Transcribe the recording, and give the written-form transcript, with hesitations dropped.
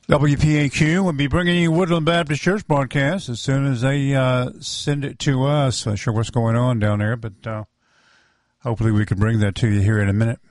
WPAQ will be bringing you Woodland Baptist Church broadcast as soon as they send it to us. Not sure what's going on down there, but hopefully we can bring that to you here in a minute.